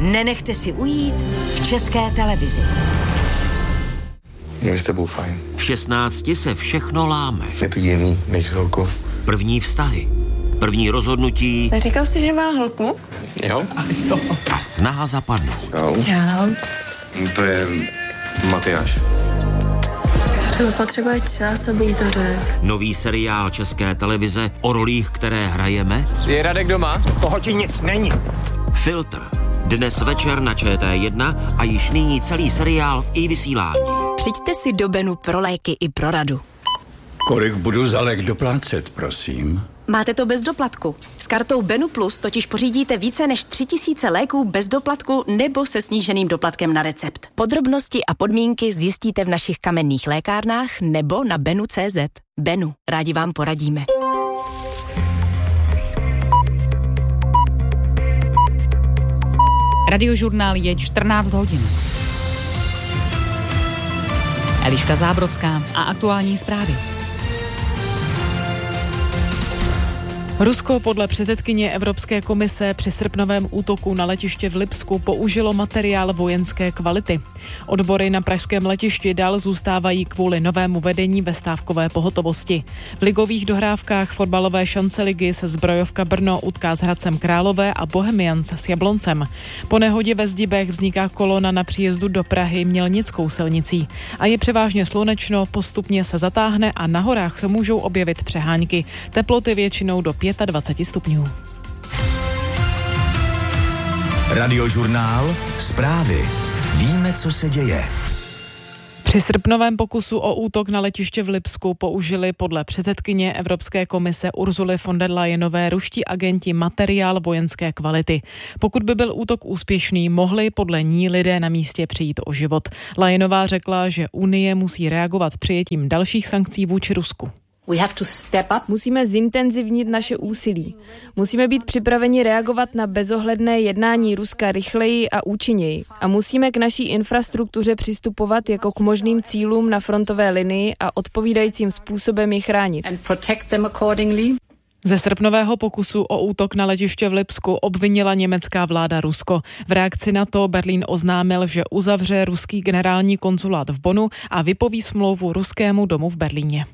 nenechte si ujít v České televizi. Je s tebou fajn. V 16 se všechno láme. Je to jiný než s holkou. První vztahy, první rozhodnutí. Říkal jsi, že má holku? Jo. A snaha zapadnout. Já. To je Matyáš. Třeba potřebuje čas, aby jí to řekl. Nový seriál České televize o rolích, které hrajeme. Je Radek doma? Toho ti nic není. Filtr. Dnes večer na ČT1 a již nyní celý seriál v iVysílání. Přijďte si do Benu pro léky i pro radu. Kolik budu za lék doplácet, prosím? Máte to bez doplatku. S kartou Benu Plus totiž pořídíte více než 3000 léků bez doplatku nebo se sníženým doplatkem na recept. Podrobnosti a podmínky zjistíte v našich kamenných lékárnách nebo na benu.cz. Benu, rádi vám poradíme. Radiožurnál je 14 hodin. Eliška Zábrodská a aktuální zprávy. Rusko podle předsedkyně Evropské komise při srpnovém útoku na letiště v Lipsku použilo materiál vojenské kvality. Odbory na pražském letišti dál zůstávají kvůli novému vedení ve stávkové pohotovosti. V ligových dohrávkách fotbalové šance ligy se Zbrojovka Brno utká s Hradcem Králové a Bohemians s Jabloncem. Po nehodě ve Zdibech vzniká kolona na příjezdu do Prahy Mělnickou silnicí. A je převážně slunečno, postupně se zatáhne a na horách se můžou objevit přehánky. Teploty většinou do 25 stupňů. Radiožurnál, zprávy. Víme, co se děje. Při srpnovém pokusu o útok na letiště v Lipsku použili podle předsedkyně Evropské komise Ursuly von der Leyenové ruští agenti materiál vojenské kvality. Pokud by byl útok úspěšný, mohli podle ní lidé na místě přijít o život. Leyenová řekla, že Unie musí reagovat přijetím dalších sankcí vůči Rusku. Musíme zintenzivnit naše úsilí. Musíme být připraveni reagovat na bezohledné jednání Ruska rychleji a účinněji. A musíme k naší infrastruktuře přistupovat jako k možným cílům na frontové linii a odpovídajícím způsobem je chránit. Ze srpnového pokusu o útok na letiště v Lipsku obvinila německá vláda Rusko. V reakci na to Berlín oznámil, že uzavře ruský generální konzulát v Bonnu a vypoví smlouvu ruskému domu v Berlíně.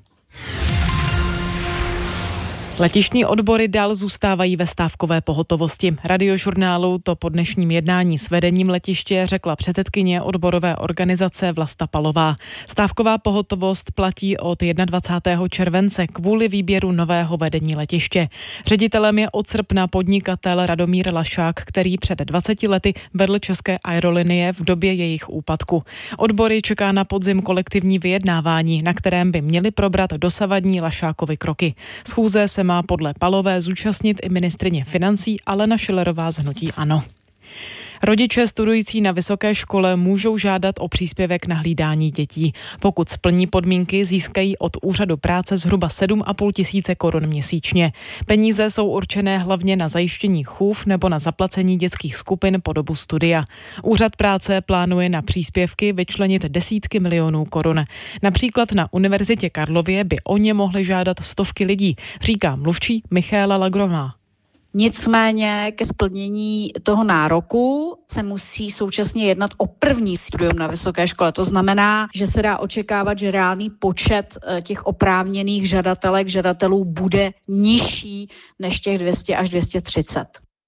Letištní odbory dál zůstávají ve stávkové pohotovosti. Radiožurnálu to po dnešním jednání s vedením letiště řekla předsedkyně odborové organizace Vlasta Palová. Stávková pohotovost platí od 21. července kvůli výběru nového vedení letiště. Ředitelem je od srpna podnikatel Radomír Lašák, který před 20 lety vedl České aerolinie v době jejich úpadku. Odbory čeká na podzim kolektivní vyjednávání, na kterém by měli probrat dosavadní Lašákovy kroky. Schůze se má podle Palové zúčastnit i ministryně financí Alena Schillerová z hnutí ANO. Rodiče studující na vysoké škole můžou žádat o příspěvek na hlídání dětí. Pokud splní podmínky, získají od úřadu práce zhruba 7,5 tisíce korun měsíčně. Peníze jsou určené hlavně na zajištění chův nebo na zaplacení dětských skupin po dobu studia. Úřad práce plánuje na příspěvky vyčlenit desítky milionů korun. Například na Univerzitě Karlově by o ně mohly žádat stovky lidí, říká mluvčí Michaela Lagrová. Nicméně ke splnění toho nároku se musí současně jednat o první studium na vysoké škole. To znamená, že se dá očekávat, že reálný počet těch oprávněných žadatelů bude nižší než těch 200 až 230.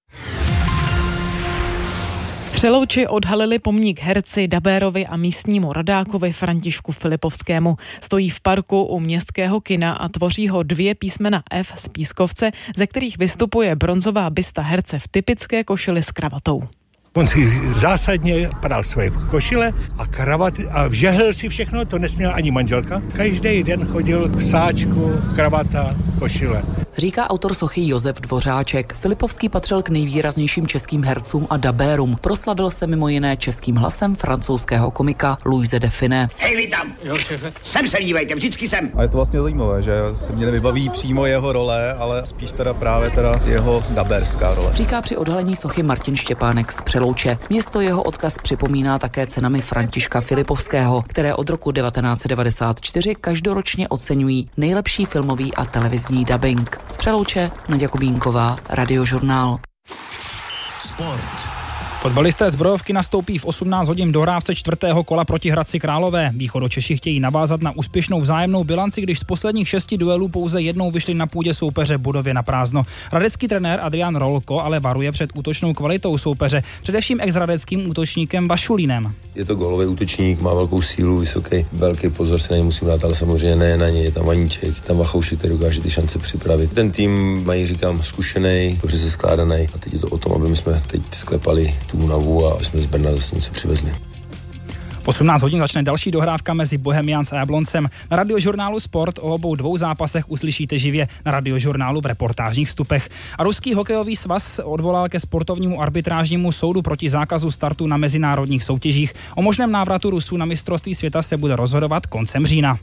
V Přelouči odhalili pomník herci, dabérovi a místnímu rodákovi Františku Filipovskému. Stojí v parku u městského kina a tvoří ho 2 písmena F z pískovce, ze kterých vystupuje bronzová bysta herce v typické košili s kravatou. On si zásadně pral své košile a kravaty a vžehl si všechno, to nesměla ani manželka. Každý den chodil v sáčku, kravata, košile. Říká autor sochy Josef Dvořáček. Filipovský patřil k nejvýraznějším českým hercům a dabérům. Proslavil se mimo jiné českým hlasem francouzského komika Louise de Funès. Hej, vy tam! Jo, šéfe. Sem se dívejte, vždycky sem. A je to vlastně zajímavé, že se mě nevybaví přímo jeho role, ale spíš právě jeho dabérská role. Říká při odhalení sochy Martin Štěpánek z Přelouče. Město jeho odkaz připomíná také cenami Františka Filipovského, které od roku 1994 každoročně oceňují nejlepší filmový a televizní dabing. Z Přelouče Naďa Kubínková, Radiožurnál. Sport. Fotbalisté Zbrojovky nastoupí v 18 hodin do hrávce 4. kola proti Hradci Králové. Východočeši chtějí navázat na úspěšnou vzájemnou bilanci, když z posledních 6 duelů pouze jednou vyšli na půdě soupeře bodově na prázdno. Hradecký trenér Adrian Rolko ale varuje před útočnou kvalitou soupeře, především ex-hradeckým útočníkem Vašulínem. Je to gólový útočník, má velkou sílu, vysoký, velký pozor se na něj musím dát, ale samozřejmě ne na něj, je tam Vaníček, tam Vachoušek, který dokáže ty šance připravit. Ten tým mají, říkám, zkušený, dobře se skládaný a teď je to o tom, aby my jsme teď sklepali tu únavu a aby jsme z Brna zase něco přivezli. V 18 hodin začne další dohrávka mezi Bohemians a Jabloncem. Na Radiožurnálu Sport o obou dvou zápasech uslyšíte živě, na Radiožurnálu v reportážních vstupech. A Ruský hokejový svaz odvolal ke sportovnímu arbitrážnímu soudu proti zákazu startu na mezinárodních soutěžích. O možném návratu Rusů na mistrovství světa se bude rozhodovat koncem října.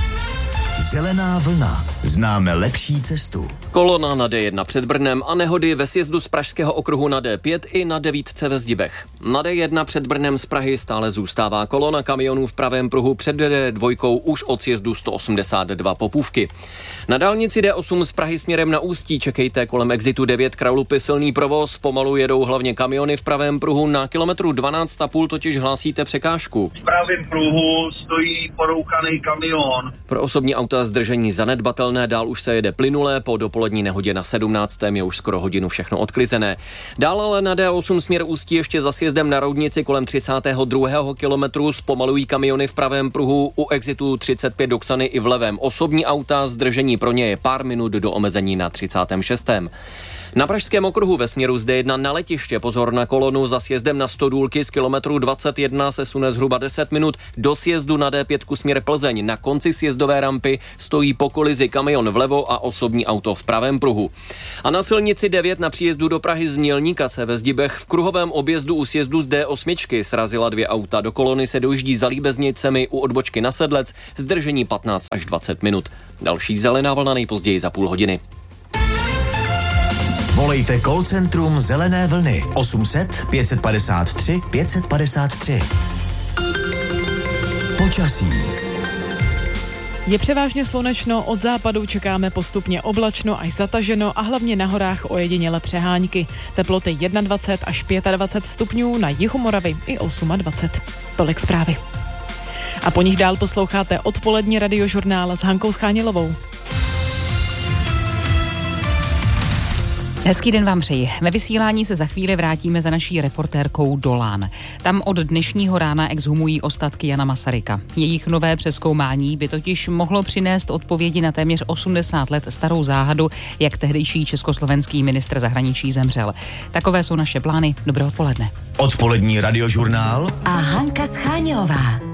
Zelená vlna. Známe lepší cestu. Kolona na D1 před Brnem a nehody ve sjezdu z pražského okruhu na D5 i na 9 ve Zdibech. Na D1 před Brnem z Prahy stále zůstává kolona kamionů v pravém pruhu před D2 už od sjezdu 182 Popůvky. Na dálnici D8 z Prahy směrem na Ústí čekejte kolem exitu 9 Kralupy silný provoz, pomalu jedou hlavně kamiony v pravém pruhu, na kilometru 12,5 totiž hlásíte překážku. V pravém pruhu stojí porouchaný kamion. Pro osobní auta zdržení zanedbatelné, dál už se jede plynulé, po dopolední nehodě na 17. je už skoro hodinu všechno odklizené. Dál ale na D8 směr Ústí ještě za sjezdem na Roudnici kolem 32. kilometru zpomalují kamiony v pravém pruhu, u exitu 35 do Ksany i v levém osobní auta, zdržení pro ně je pár minut do omezení na 36. Na pražském okruhu ve směru z D1 na letiště pozor na kolonu, za sjezdem na Stodůlky z kilometru 21 se sune zhruba 10 minut, do sjezdu na D5 směr Plzeň. Na konci sjezdové rampy stojí po kolizi kamion vlevo a osobní auto v pravém pruhu. A na silnici 9 na příjezdu do Prahy z Mělníka se ve Zdibech v kruhovém objezdu u sjezdu z D8 srazila 2 auta. Do kolony se dojíždí za Líbeznicemi u odbočky na Sedlec, zdržení 15 až 20 minut. Další zelená vlna nejpozději za půl hodiny. Volejte call centrum Zelené vlny 800 553 553. Počasí. Je převážně slunečno, od západu čekáme postupně oblačno až zataženo a hlavně na horách ojediněle přehánky. Teploty 21 až 25 stupňů, na jihu Moravy i 28. Tolik zprávy. A po nich dál posloucháte odpolední radiožurnál s Hankou Schánělovou. Hezký den vám přeji. Ve vysílání se za chvíli vrátíme za naší reportérkou do Lán. Tam od dnešního rána exhumují ostatky Jana Masaryka. Jejich nové přezkoumání by totiž mohlo přinést odpovědi na téměř 80 let starou záhadu, jak tehdejší československý ministr zahraničí zemřel. Takové jsou naše plány. Dobré odpoledne. Odpolední radiožurnál a Hanka Schánělová.